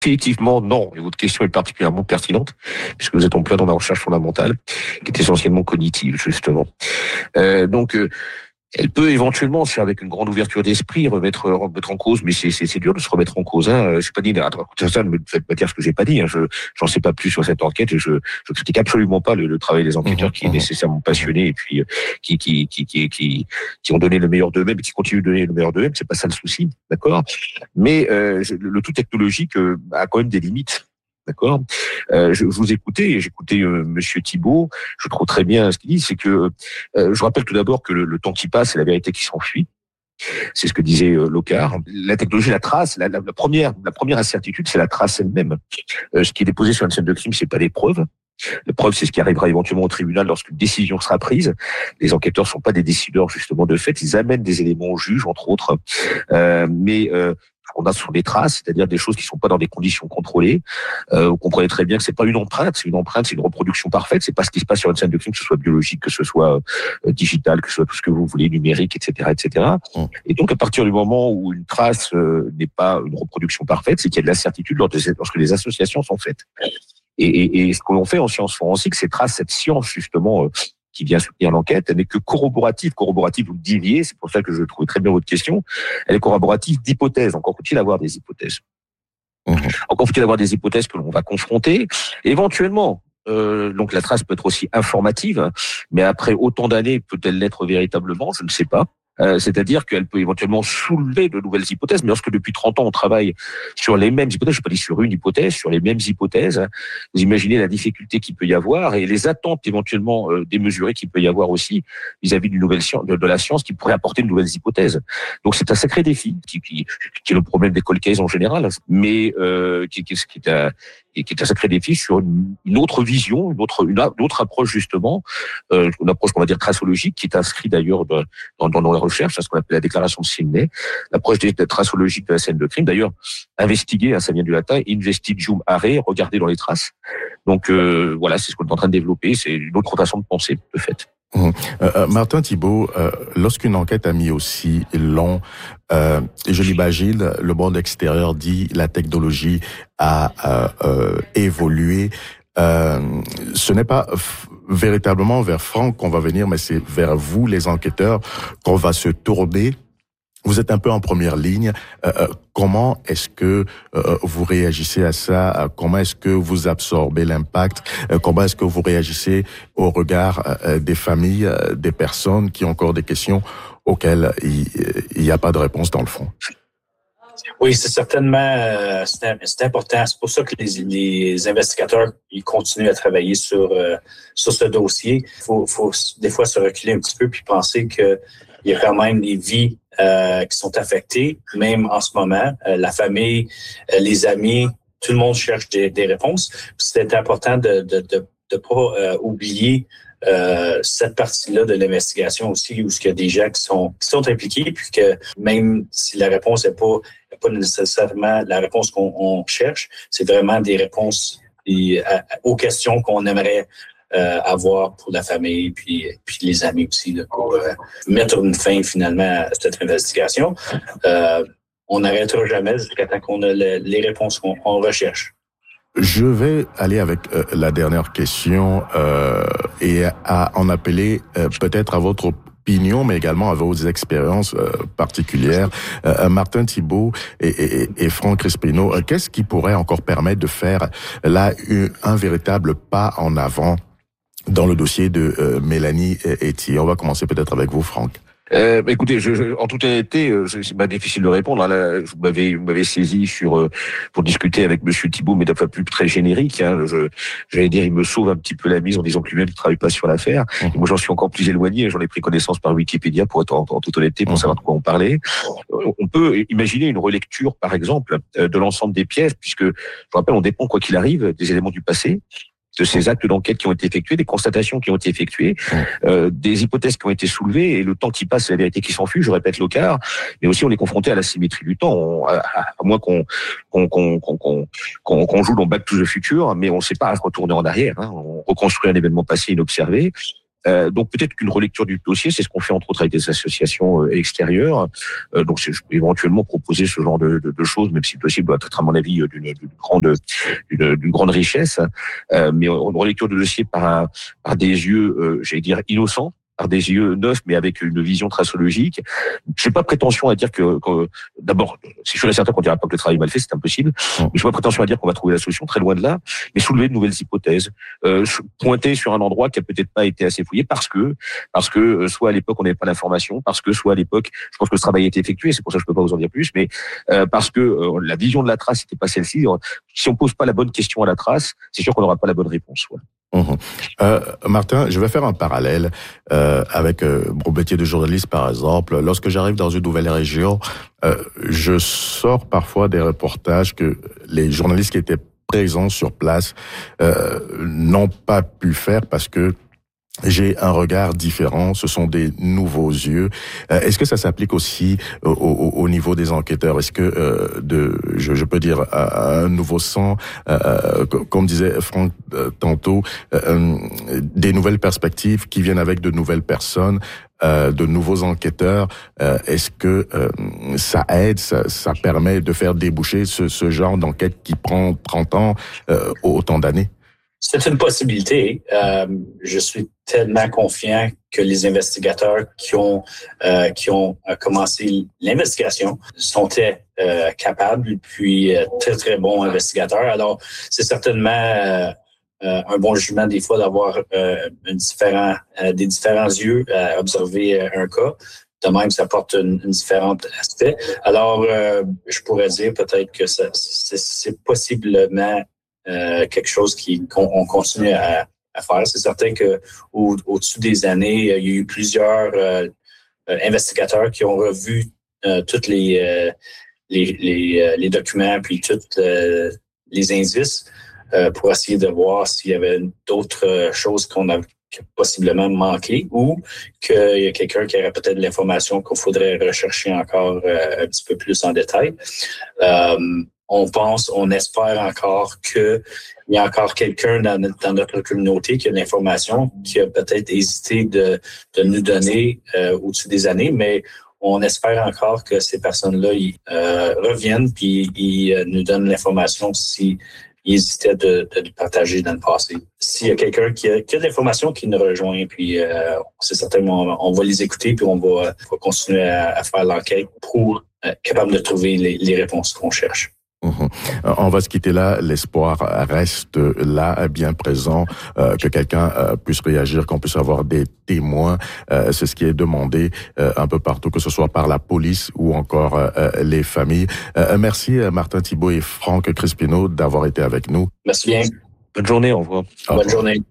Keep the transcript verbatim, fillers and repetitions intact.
Effectivement, non. Et votre question est particulièrement pertinente, puisque vous êtes en plein dans la recherche fondamentale, qui est essentiellement cognitive, justement. Euh, donc, euh, elle peut éventuellement, c'est avec une grande ouverture d'esprit, remettre, remettre en cause, mais c'est, c'est, c'est dur de se remettre en cause. Hein. Je sais pas dit, ça ne me faites pas dire ce que j'ai pas dit. Hein. Je, j'en sais pas plus sur cette enquête et je, je critique absolument pas le, le travail des enquêteurs mmh, qui est mmh. nécessairement passionné et puis qui, qui, qui, qui, qui, qui ont donné le meilleur d'eux-mêmes et qui continuent de donner le meilleur d'eux-mêmes. C'est pas ça le souci, d'accord. Mais euh, le tout technologique euh, a quand même des limites. D'accord. Euh, je, je vous écoutais, j'écoutais euh, Monsieur Thibault. Je trouve très bien ce qu'il dit. C'est que euh, je rappelle tout d'abord que le, le temps qui passe, c'est la vérité qui s'enfuit. C'est ce que disait euh, Locard. La technologie, la trace, la, la, la première, la première incertitude, c'est la trace elle-même. Euh, ce qui est déposé sur une scène de crime, c'est pas des preuves. La preuve, c'est ce qui arrivera éventuellement au tribunal lorsqu'une décision sera prise. Les enquêteurs sont pas des décideurs justement de fait. Ils amènent des éléments au juge, entre autres. Euh, mais euh, on a sur des traces, c'est-à-dire des choses qui sont pas dans des conditions contrôlées. Euh, vous comprenez très bien que c'est pas une empreinte, c'est une empreinte, c'est une reproduction parfaite. C'est pas ce qui se passe sur une scène de crime, que ce soit biologique, que ce soit euh, digital, que ce soit tout ce que vous voulez, numérique, et cetera, et cetera. Mmh. Et donc, à partir du moment où une trace euh, n'est pas une reproduction parfaite, c'est qu'il y a de l'incertitude lorsque les associations sont faites. Et, et, et ce que l'on fait en sciences forensiques, c'est trace cette science justement. Euh, qui vient soutenir l'enquête, elle n'est que corroborative. Corroborative, vous le disiez, c'est pour ça que je trouvais très bien votre question. Elle est corroborative d'hypothèses. Encore faut-il avoir des hypothèses. Mmh. Encore faut-il avoir des hypothèses que l'on va confronter. Éventuellement, euh, donc la trace peut être aussi informative, mais après autant d'années, peut-elle l'être véritablement? Je ne sais pas. Euh, c'est-à-dire qu'elle peut éventuellement soulever de nouvelles hypothèses, mais lorsque depuis trente ans on travaille sur les mêmes hypothèses, je ne pas dire sur une hypothèse, sur les mêmes hypothèses, vous imaginez la difficulté qu'il peut y avoir et les attentes éventuellement euh, démesurées qu'il peut y avoir aussi vis-à-vis d'une nouvelle science, de, de la science qui pourrait apporter de nouvelles hypothèses. Donc c'est un sacré défi qui, qui, qui est le problème des cold cases en général, mais euh, qui, qui, qui est un et qui est un sacré défi sur une, une autre vision, une autre, une, une autre approche justement, euh, une approche qu'on va dire tracologique, qui est inscrite d'ailleurs dans, dans, dans la recherche, c'est ce qu'on appelle la déclaration de Sydney, l'approche des tracologique de la scène de crime. D'ailleurs, investiguer, hein, ça vient du latin, investigium are, regarder dans les traces. Donc euh, voilà, c'est ce qu'on est en train de développer, c'est une autre façon de penser, de fait. Mmh. Euh, Martin Thibault, euh, lorsqu'une enquête a mis aussi long, euh, je l'imagine, le monde extérieur dit la technologie a euh, euh, évolué. Euh, ce n'est pas f- véritablement vers Franck qu'on va venir, mais c'est vers vous, les enquêteurs, qu'on va se tourner. Vous êtes un peu en première ligne. Euh, comment est-ce que euh, vous réagissez à ça? Comment est-ce que vous absorbez l'impact? Euh, comment est-ce que vous réagissez au regard euh, des familles, euh, des personnes qui ont encore des questions auxquelles il n'y a pas de réponse dans le fond? Oui, c'est certainement euh, c'est, c'est important. C'est pour ça que les, les investigateurs ils continuent à travailler sur euh, sur ce dossier. Il faut, faut des fois se reculer un petit peu puis penser que il y a quand même des vies euh, qui sont affectées, même en ce moment. Euh, la famille, euh, les amis, tout le monde cherche des, des réponses. Puis c'est important de de de, de pas euh, oublier euh, cette partie-là de l'investigation aussi, où il y a des gens qui sont qui sont impliqués, puis que même si la réponse n'est pas pas nécessairement la réponse qu'on on cherche, c'est vraiment des réponses et, à, aux questions qu'on aimerait euh, avoir pour la famille puis puis les amis aussi là, pour euh, mettre une fin finalement à cette investigation. Euh, on n'arrêtera jamais jusqu'à temps qu'on a le, les réponses qu'on on recherche. Je vais aller avec euh, la dernière question euh, et à en appeler euh, peut-être à votre opinion, mais également à vos expériences euh, particulières. Euh, Martin Thibault et, et, et Franck Crispino, euh, qu'est-ce qui pourrait encore permettre de faire là un véritable pas en avant dans le dossier de euh, Mélanie Ethier? On va commencer peut-être avec vous, Franck. Euh, bah écoutez, je, je, en toute honnêteté, euh, c'est pas difficile de répondre. Hein, là, vous m'avez, vous m'avez saisi sur euh, pour discuter avec Monsieur Thibault, mais d'un point de vue très générique. Hein, je, j'allais dire, il me sauve un petit peu la mise en disant que lui-même ne travaille pas sur l'affaire. Mmh. Et moi, j'en suis encore plus éloigné. J'en ai pris connaissance par Wikipédia pour être en, en toute honnêteté, pour mmh. savoir de quoi on parlait. On peut imaginer une relecture, par exemple, de l'ensemble des pièces, puisque je vous rappelle, on dépend quoi qu'il arrive des éléments du passé, de ces actes d'enquête qui ont été effectués, des constatations qui ont été effectuées, euh, des hypothèses qui ont été soulevées, et le temps qui passe, c'est la vérité qui s'enfuit, je répète Locard, mais aussi on est confronté à la symétrie du temps, on, à, à moins qu'on, qu'on, qu'on, qu'on, qu'on, qu'on joue dans Back to the Future, mais on ne sait pas retourner en arrière, hein, on reconstruit un événement passé inobservé, Euh, donc peut-être qu'une relecture du dossier, c'est ce qu'on fait entre autres avec des associations euh, extérieures. Euh, donc c'est, je peux éventuellement proposer ce genre de, de, de choses, même si le dossier doit être à mon avis d'une, d'une grande, d'une, d'une grande richesse. Euh, mais une relecture de dossier par un, par des yeux, euh, j'allais dire innocents, par des yeux neufs, mais avec une vision traçologique. Je n'ai pas prétention à dire que, que d'abord, c'est sûr et certain qu'on dira pas que le travail est mal fait, c'est impossible. Mais je n'ai pas prétention à dire qu'on va trouver la solution, très loin de là. Mais soulever de nouvelles hypothèses, euh, pointer sur un endroit qui a peut-être pas été assez fouillé parce que, parce que euh, soit à l'époque on n'avait pas l'information, parce que soit à l'époque, je pense que ce travail a été effectué, c'est pour ça que je peux pas vous en dire plus, mais euh, parce que euh, la vision de la trace n'était pas celle-ci. Si on pose pas la bonne question à la trace, c'est sûr qu'on n'aura pas la bonne réponse. Ouais. Mmh. Euh, Martin, je vais faire un parallèle euh, avec euh, mon métier de journaliste, par exemple. Lorsque j'arrive dans une nouvelle région, euh, je sors parfois des reportages que les journalistes qui étaient présents sur place euh, n'ont pas pu faire parce que j'ai un regard différent, ce sont des nouveaux yeux. Euh, est-ce que ça s'applique aussi au, au, au niveau des enquêteurs? Est-ce que euh, de, je, je peux dire, un nouveau sang, euh, comme disait Franck euh, tantôt, euh, des nouvelles perspectives qui viennent avec de nouvelles personnes, euh, de nouveaux enquêteurs, euh, est-ce que euh, ça aide, ça, ça permet de faire déboucher ce, ce genre d'enquête qui prend trente ans, euh, autant d'années? C'est une possibilité. Euh, je suis tellement confiant que les investigateurs qui ont euh, qui ont commencé l'investigation sont euh, capables, puis euh, très très bons investigateurs. Alors c'est certainement euh, euh, un bon jugement des fois d'avoir euh, un différent euh, des différents yeux à observer un cas. De même, ça porte une, une différente aspect. Alors euh, je pourrais dire peut-être que ça, c'est, c'est possiblement Euh, quelque chose qui qu'on on continue à, à faire. C'est certain que au, au-dessus des années, il y a eu plusieurs euh, investigateurs qui ont revu euh, toutes les, euh, les les les documents puis toutes euh, les indices euh, pour essayer de voir s'il y avait d'autres choses qu'on a possiblement manqué ou qu'il y a quelqu'un qui aurait peut-être de l'information qu'il faudrait rechercher encore euh, un petit peu plus en détail. Euh, On pense, on espère encore qu'il y a encore quelqu'un dans notre, dans notre communauté qui a l'information, qui a peut-être hésité de, de nous donner euh, au-dessus des années, mais on espère encore que ces personnes-là ils, euh, reviennent puis ils euh, nous donnent l'information s'ils hésitaient de, de, de partager dans le passé. S'il y a quelqu'un qui a, qui a de l'information qui nous rejoint, puis euh, c'est certainement on, on va les écouter puis on va, on va continuer à, à faire l'enquête pour être capable de trouver les, les réponses qu'on cherche. Mmh. On va se quitter là. L'espoir reste là, bien présent, euh, que quelqu'un euh, puisse réagir, qu'on puisse avoir des témoins. Euh, c'est ce qui est demandé euh, un peu partout, que ce soit par la police ou encore euh, les familles. Euh, merci Martin Thibault et Franck Crispino d'avoir été avec nous. Merci bien. Bonne journée, au revoir. Bonne journée.